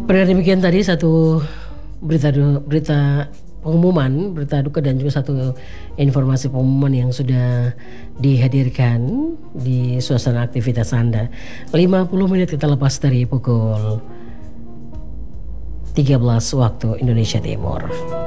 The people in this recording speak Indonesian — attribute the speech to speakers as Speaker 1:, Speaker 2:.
Speaker 1: Pendengar, demikian tadi satu berita pengumuman, berita duka dan juga satu informasi pengumuman yang sudah dihadirkan di suasana aktivitas Anda. 50 menit kita lepas dari pukul 13 waktu Indonesia Timur.